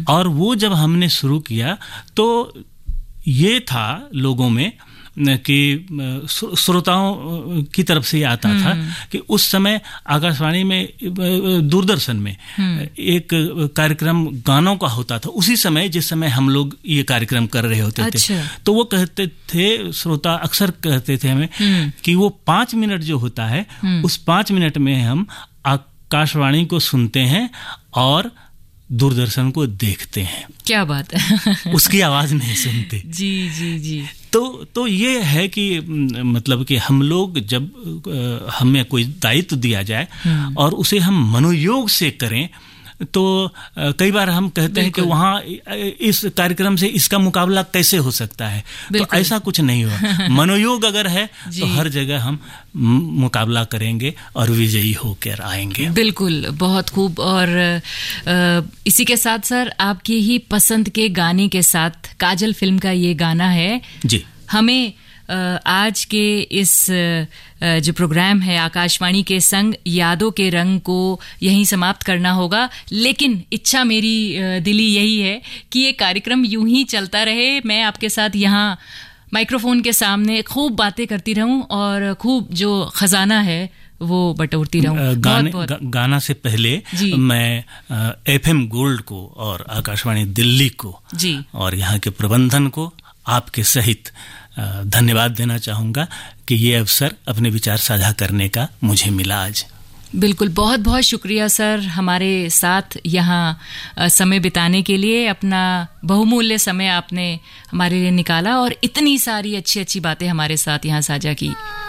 और वो जब हमने शुरू किया तो ये था लोगों में कि श्रोताओं की तरफ से ये आता था कि उस समय आकाशवाणी में, दूरदर्शन में एक कार्यक्रम गानों का होता था उसी समय जिस समय हम लोग ये कार्यक्रम कर रहे होते थे। तो वो कहते थे, श्रोता अक्सर कहते थे हमें कि वो 5 मिनट जो होता है उस 5 मिनट में हम आकाशवाणी को सुनते हैं और दूरदर्शन को देखते हैं। क्या बात है। उसकी आवाज नहीं सुनते। जी जी जी। तो ये है कि मतलब कि हम लोग जब हमें कोई दायित्व दिया जाए और उसे हम मनोयोग से करें तो कई बार हम कहते हैं कि वहाँ इस कार्यक्रम से इसका मुकाबला कैसे हो सकता है, तो ऐसा कुछ नहीं हुआ। मनोयोग अगर है तो हर जगह हम मुकाबला करेंगे और विजयी होकर आएंगे। बिल्कुल, बहुत खूब। और इसी के साथ सर आपकी ही पसंद के गाने के साथ काजल फिल्म का ये गाना है जी। हमें आज के इस जो प्रोग्राम है आकाशवाणी के संग यादों के रंग को यहीं समाप्त करना होगा, लेकिन इच्छा मेरी दिली यही है कि ये कार्यक्रम यूं ही चलता रहे। मैं आपके साथ यहाँ माइक्रोफोन के सामने खूब बातें करती रहूं और खूब जो खजाना है वो बटोरती रहूं। गाना से पहले मैं FM गोल्ड को और आकाशवाणी दिल्ली को जी और यहाँ के प्रबंधन को आपके सहित धन्यवाद देना चाहूँगा कि ये अवसर अपने विचार साझा करने का मुझे मिला आज। बिल्कुल, बहुत बहुत शुक्रिया सर हमारे साथ यहाँ समय बिताने के लिए। अपना बहुमूल्य समय आपने हमारे लिए निकाला और इतनी सारी अच्छी अच्छी बातें हमारे साथ यहाँ साझा की।